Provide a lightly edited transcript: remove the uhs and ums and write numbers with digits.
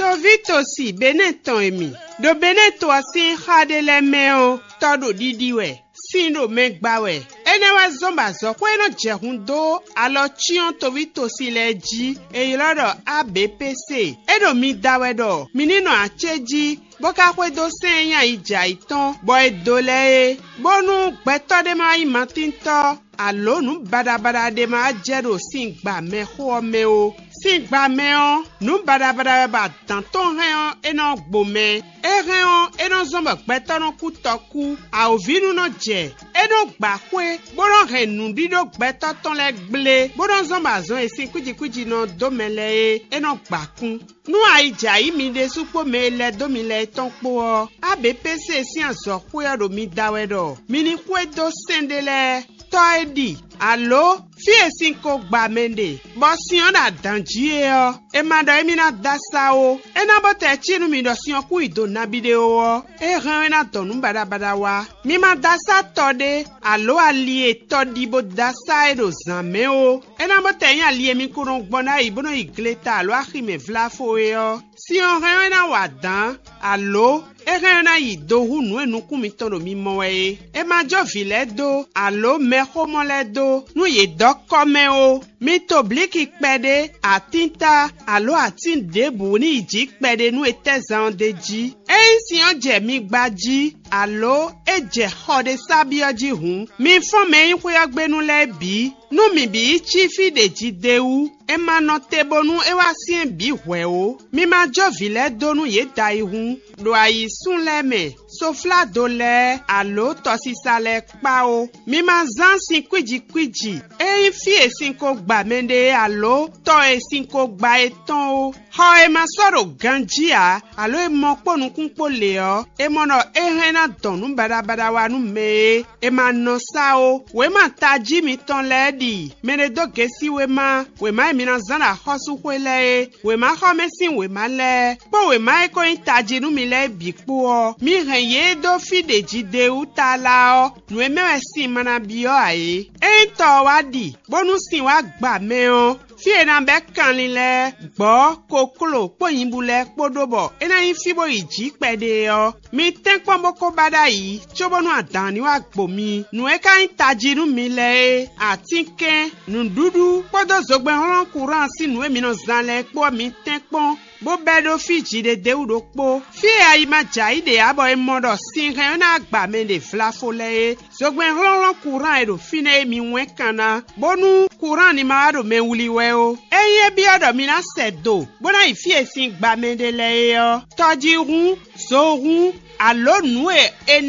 Tovito si Benetton emi. Do Benetton asin khade le meo. Todo didiwe. Sindo megbawe. Enewa zomba zo kweno jehundo alo chion Tovito si leji e ilodo ABPC. Edo mi dawedo. Minino acheji. Boka kwe do senya ija iton. Boy dole. Bonu gbeto de ma imatinto. Alo nu badabada de ma jero singba me ho me o. Singba me o. Nu badabada ba tanton reon eno gbome. E reon eno zomba gbeto no kutoku. A ovinu no je. Eno gba kwe. Boron renu dido gbeto ton le gle. Boron zomba zon esin kuji no domele eno gba kun. Nu aija imi de supo me le domile tonpo o. ABPC si anso kwe do mi dawedo. Mini kwe do sendele. Toedi. Allo? Fie sinko gba mende. Bosi on a danjie o. E mando emi na dasa o. E na bote chinu mi do si on ku ido na video o. E ren na tonu bada wa. Mi ma dasa tode. Allo alie todi bo dasa e do zame o. E na bote yen alie mi kuron gbona ibono igleta alo achime vlafo e o. Si on ren na wadan. Allo? E ren na ido hunu e nuku mi tono mi moe. E ma jo vile do. Allo me homo le do. Nu ye dokome o. Mi to bliki pede. Atinta. Allo atin debu ni iji pede nu etezan deji. E si on je mi gbaji. Allo e je hode sabi oji hun. Mi fon me yin kwe gbenu le bi. Nu mi bi chifi deji dewu. E ma no tebonu e wa sien bi hwe o. Mi ma jo vile do nu ye dai hun. Do ayi sun le me. Sofla do le. Allo tosi sale pa o. Mi ma zan sin kwiji. E fi e sin ko gba mende allo. To e sin ko gba eton o. Ho e ma soro ganji a. Allo e mo ponu kunpo le o. E mo no e rena don nu bada wa nu me. E ma no sa o. We ma taji mi ton ledi. Mene do gesi we ma e mi na zana hosu kwele. We ma ho me sin we ma le. Po we ma e ko taji nu mi le bikpo o. Mi ren ye do fi de jide utala o. Nu e me sin mana bio aye. Ento wadi. Bonu sin wa gba me o. Fi na be kanlile. Gbo kokolo po yinbule podobo. Ena yin fibo iji pede o. Mi tenko boko bada yi. Chobonu adani wa gbo mi. Nu e ka taji nu mi le. Atinke. Nu dudu. Podo zogbe ron kuran si nu e mi no zanle po mi tenko. Bo bedo fiji de deudo po. Fi ayi ma jai de abo e modo sin ren na gba me de flafo le. Zogbe ron kuran e do fine mi wen kana. Bonu kuran ni ma do me wuli we o. Eye bi odo mi na sedo. Bona ifi e sin gba me de le yo. Toji run, so run, allo nu e